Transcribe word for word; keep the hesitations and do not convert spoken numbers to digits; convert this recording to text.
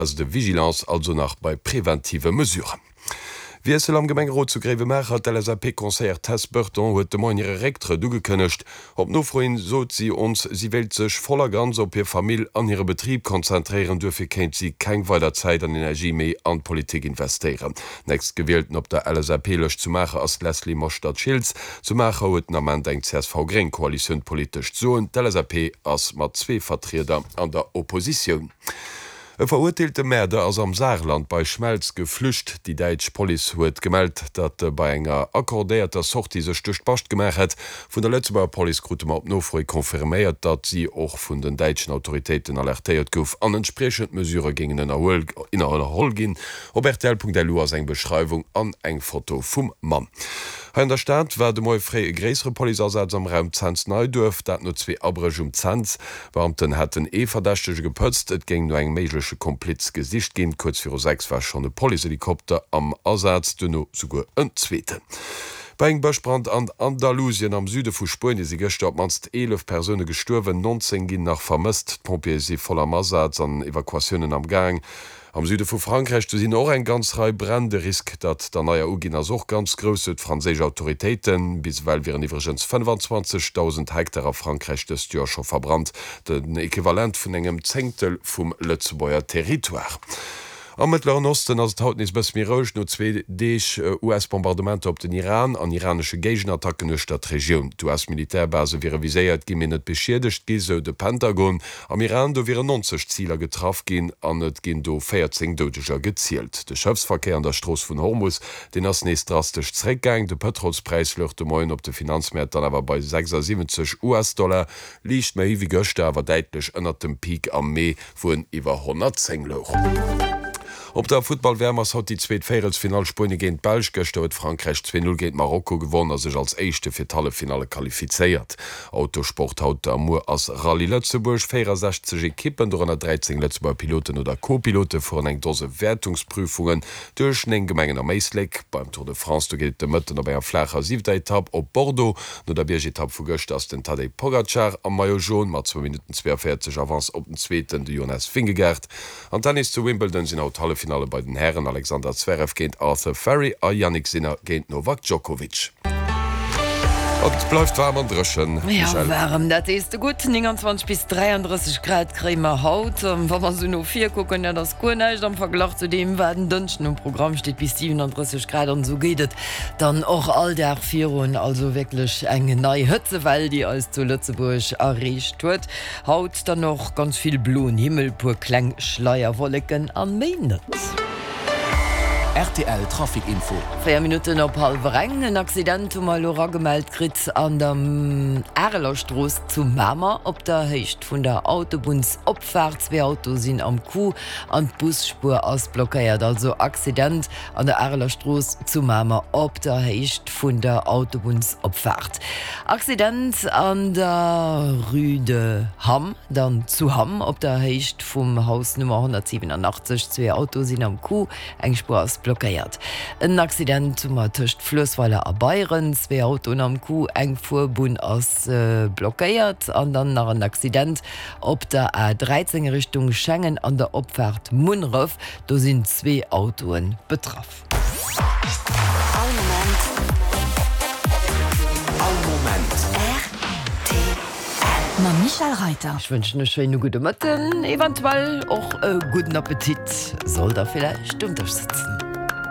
also de Vigilance also nach bei präventive Mesuren. Wie es am Gemengerot zu Greve Mer hat L S A P-Konseiller Tess Burton huet de Moin ihre Rektre dugekënnecht. Op nofroin sot sie uns, sie wild sech voller ganz op ihr Familie an ihre Betrieb konzentrieren dürfe kennt sie kein weiter Zeit an Energie méi an Politik investieren. Nächst gewählten op der L S A P lech zu machen as Leslie Mostadt Schilz zu machen huet am man denkt C S V Green Koalition politisch so und L S A P as mat zwei Vertreter an der Opposition. E verurteilte Mörder aus am Saarland bei Schmelz geflücht. Die Deutsch Police huet gemeldet, dat bei enger akkordéierter Sortie se stöcht bascht gemacht hat. Von der Lützeburger Polizeigruppe op nofroi konfirmiert, dat sie auch von den deutschen Autoritäten alertiert gouf an entsprechend mesure gegen den Erhol in aller Holgin. Robert L. Lu eng Beschreibung an eng Foto vum Mann. In der Stadt war de moiré e gräsere Polizeisatz am Raum Zanz neu durf, dat nur zwei Abrech um Zanz. Beamten hatten e verdächtege geputzt, et ging nur eng meiglesche Kompliz Gesicht gehen. Kurz vor sechs war schon de Polizehelikopter am Ersatz, dunno sogar en Zweite. Bei eng Böschbrand an Andalusien am Süde vu Spanien sie gestorben manst elf Personen gestorben, neunzehn gin nach vermisst. Pompier sie voller Massats an Evakuationen am Gang. Am Süde vu Frankreich du sind auch ein ganz Reihe Brände risk, dat der neue Ugina auch ganz größet französische Autoritäten, bis weil wir übrigens fünfundzwanzigtausend Hektar auf Frankreich das Jahr schon verbrannt, den Äquivalent von engem Zehntel vom Lützebauer Territoire. Am Mittleren Osten as haut nis bes mirch no zwe Deeg U S-Bombardement op den Iran an iranische Gegenattacken ech dat Regionun. Du as Militärbase wie viséiert gi net beschiedecht gise de Pentagon. Am Iran do wie neunzig Zieler getraf gin an net ginn do vierzehn Dodeger gezielt. De Schëfsverkehr an der Stroos vun Hormus, den ass nees drastisch Zréckgang, de Petrolspreis luchte moiin op de Finanzmät an awer bei sechsundsiebzig US-Dollar liicht méi wie Göchte awer deitlech ënner dem Peak am Mee vun iwwer hundertzehn Loch. Op der Footballwärmers hat die zweet Féelsfinalspune géint Belg gesteuert Frankreich zwei null géint Marokko gewonnen sech als eischchte fir Finale qualifizéiert. Autosport haut der Amour ass Rallye Lëtzeburg sechzig Ekippen do an dreizehn Lëtzeburger Piloten oder Co-Pilote vor eng dose Wertungsprüfungen duerch eng Gemengen am Meisleg. Beim Tour de France du gilt de Mëtten op en flacher siebter Etapp op Bordeaux, no der Biergetapp vu Gëcht ass den Tadej Pogacar am Maillot jaune mat zwei Minuten zweiundvierzig Avans op den zweiten de Jonas Vingegaard. An Tennis zu Wimbledon sinn haut alle Finale bei den Herren Alexander Zverev géint Arthur Ferry a Yannick Sinner géint Novak Djokovic. Und bleibt warm und drschen. Ja, warm, das ist gut. neunundzwanzig bis dreiunddreißig Grad Creme Haut. Wenn man so noch vier gucken, ja, das gut nicht. Im Vergleich zu dem, was ein Dünschen im Programm steht, bis siebenunddreißig Grad und so geht es. Dann auch all der vier und also wirklich eine neue Hitzewelle, die als zu Lützeburg erreicht wird. Haut dann noch ganz viel blauen Himmel, pur Klang, Schleierwolken an Mainnet. R T L Trafikinfo. Vier Minuten op halb Reng. Ein Accident um Lora gemeldet krit an der Erlerstraße zu Mama. Op der Hecht von der Autobahnsabfahrt. Zwei Autos sind am Kuh an die Busspur ausblockiert. Also Accident an der Erlerstraße zu Mama op der Hecht von der Autobahnsabfahrt. Accident an der Rue de Hamm, dann zu Hamm op der Hecht vom Haus Nummer hundertsiebenundachtzig. Zwei Autos sind am Kuh, eng Spur aus blockiert. Ein Accident töcht Flussweiler a Bayern, zwei Autos am Kuh, eng Fuhrbun aus äh, blockiert, an dann nach ein Accident op der A dreizehn Richtung Schengen an der Abfahrt Munröf, da sind zwei Autos betroffen. All Moment. All Moment. R T L. Ma Michael Reiter. Ich wünsche eine schöne gute Morgen, eventuell auch äh, guten Appetit. Soll da vielleicht unterstützen.